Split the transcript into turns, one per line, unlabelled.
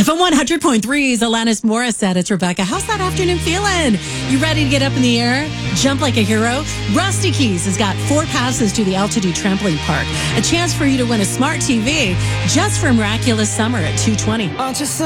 FM 100.3's Alanis Morissette. It's Rebecca. How's that afternoon feeling? You ready to get up in the air? Jump like a hero? Rusty Keys has got 4 passes to the Altitude Trampoline Park. A chance for you to win a smart TV just for Miraculous Summer at 220.